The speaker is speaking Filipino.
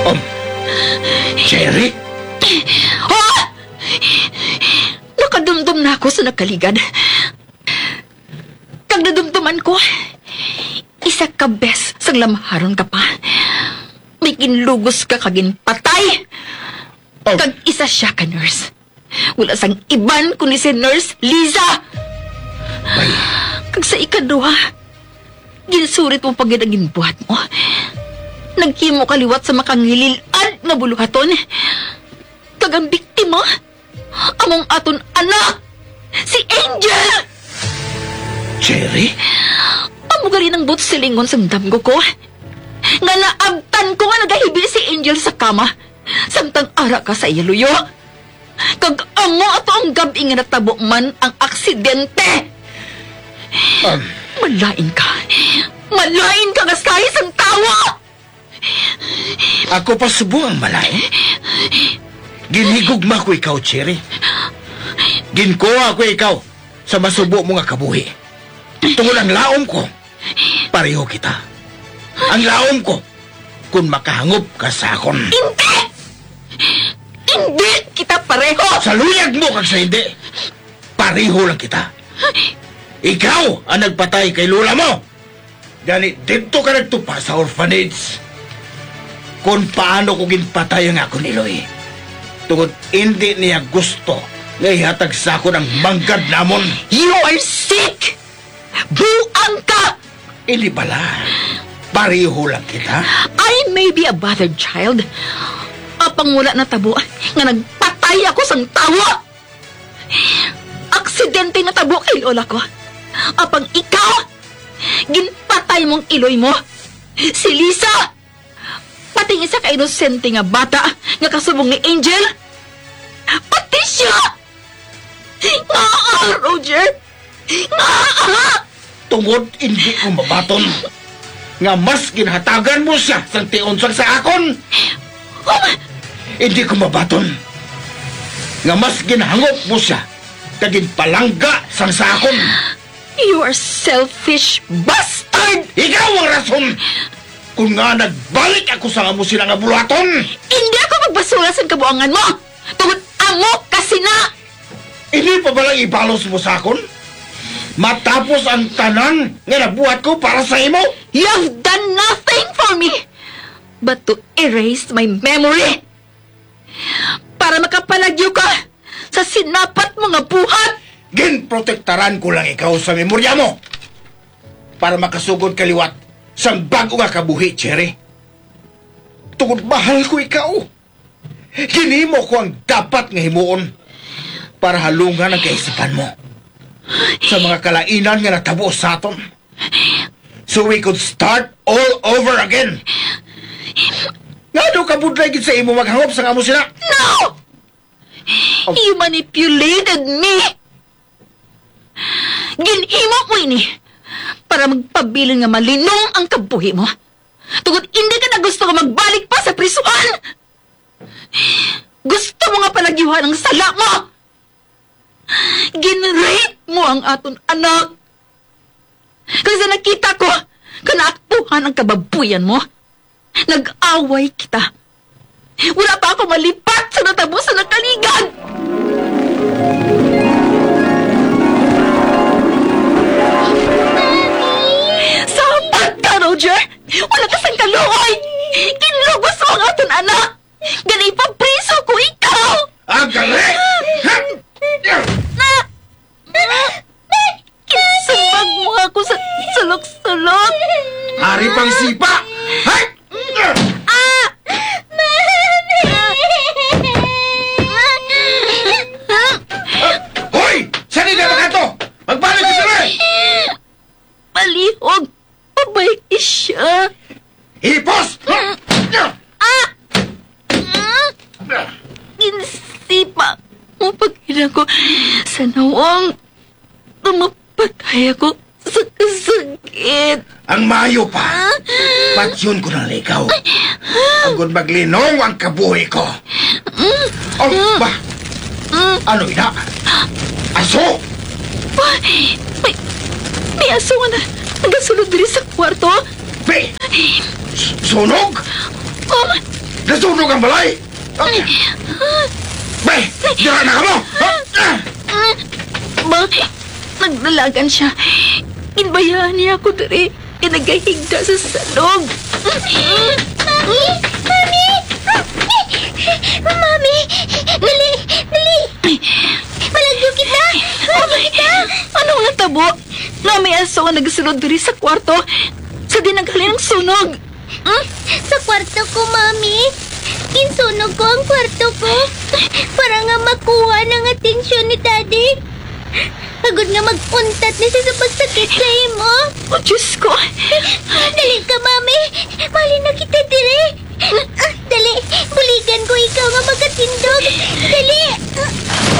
Cherry? Oh! Nakadumdum na ako sa nakaligad. Kag nadumduman ko, isa ka bes sang lamaharon ka pa. May kinlugos ka kagin patay. Kag isa siya ka nurse. Wala sang iban kundi si Nurse Liza. Kag sa ikaduha, ginsurit mo pag ginagin buhat mo. Nagkimo kaliwat sa makangililad na buluhaton. Kag ang biktima, among aton anak, si Angel! Cherry? Amo gali ng but silingon sa damgo ko. Nga naabtan ko nga nagahibil si Angel sa kama. Samtang ara ka sa iyaluyo. Kag amo ato ang gabi nga natabo man ang aksidente. Malain ka. Malain ka nga sayas ang tawa. Ako pa subuang malain? Ginhigugma ko ikaw, Cherry. Ginkuha ko ikaw sa masubo mo nga kabuhi. Tungod ang laom ko, pareho kita. Ang laom ko, kung makahangop ka sa akon. Hindi! Hindi kita pareho! Sa luyag mo kag sa hindi, pareho lang kita. Ikaw ang nagpatay kay lula mo. Gani, dito ka nagtupa sa orphanage. Kung paano ko ginpatay ang ako ni Loy. Tungod hindi niya gusto nga ihatag sa ako ng manggad namon. You are sick! Buang ka! Hindi bala. Pareho lang kita. I may be a battered child. Apang wala na tabo nga nagpatay ako sang tawa. Aksidente na tabo kay lola ko. Apang ikaw, ginpatay mong iloy mo. Si Lisa! Pati isa ka inosente nga bata nga kasubong ni Angel. Pati siya! Nga, Roger! Nga! Tungod hindi ko mabaton. Nga mas ginhatagan mo siya sang tiunsag sa akon. Hindi ko mabaton. Nga mas ginhangop mo siya kagin palangga sang sa akon. You are selfish bastard! Ikaw ang rason kung nga nagbalik ako sa amo sila nga bulaton. Hindi ako magbasura sa kabuangan mo! Tungod amo kasi na! Hindi pa balang ibalos mo sa akon? Matapos ang tanan nga nabuhat ko para sa imo? You've done nothing for me but to erase my memory. Para makapalagyo ka sa sinapat mga buhat. Ginprotektaran ko lang ikaw sa memorya mo para makasugod kaliwat sa bago nga kabuhi, Cherry. Tungod mahal ko ikaw. Ginhimo ko ang dapat nga himuon para halungan ang kaisipan mo sa mga kalainan nga natabo sa aton. So we could start all over again. Nga daw kabudlay gid sa imo maghangop sa amo sila. No! You manipulated me! Ginhimo mo ini para magpabilin nga malinong ang kabuhi mo. Tungod hindi ka na gusto nga magbalik pa sa prisuan. Gusto mo nga palagyuhan ang sala mo. Ginrape mo ang aton anak. Kasi nakita ko, kanaaktuhan ang kababuyan mo. Nag-away kita. Wala pa ako malipat sa natabo sa nakaligan. Sapat ka, Roger! Wala ka sang kaluoy! Kinlugos mo ang aton anak! Ganay pa priso ko ikaw! Agale! Kinsabag mo ako sa sulok-sulok! Hari pang sipa! Hay! Hoy! Saan na ba to? Magbalik ka sila! Malihog! Pabalik siya! Hipos! Insipa mo pagkina ko sa nawang tumapatay ako sa kasakit. Ang mayo pa! Patsyon ko ng ligaw. Agad maglinong ang kabuhi ko. Oh, ba? Ano ina? Aso? May aso nga na nagasulod diri sa kwarto. Be! Sunog? Nasunog ang balay! Okay. Bay! Dira na ka mo! Ba, nagdalagan siya. Inbayaan niya ako diri. Inagahigda sa salog. Mami! Mami! Mami! Dali! Dali! Malagyo kita! Malagyo kita! Anong natabo? Na may aso nga nagsunod diri sa kwarto. Sa dinaghalin ng sunog. Sa kwarto ko, Mami. Insunog ko ang kwarto ko para nga makuha ng atensyon ni Daddy. Pagod nga mag-untat na siya sa pagsakit sa imo. Oh, Diyos ko. Dali ka, Mami. Mali na kita dire. Dali, buligan ko ikaw nga magatindog. Dali.